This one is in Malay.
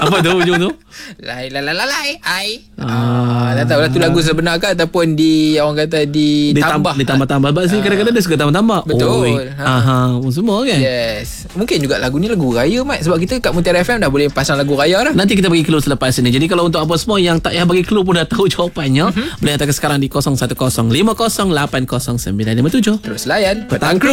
Apa tu hujung tu? Lai ai. Tak tahu lah tu lagu sebenar ke ataupun orang kata ditambah. Ditambah-tambah. Sebab sini kadang-kadang dia suka tambah-tambah. Betul. Semua kan. Yes. Mungkin juga lagu ni lagu raya, Mat. Sebab kita kat Mutiara FM dah boleh pasang lagu raya dah. Nanti kita bagi clue selepas ini. Jadi kalau untuk apa semua yang tak payah bagi clue pun dah tahu jawapannya, boleh hantarkan sekarang di 0115080957. Terus layan Petang Crew.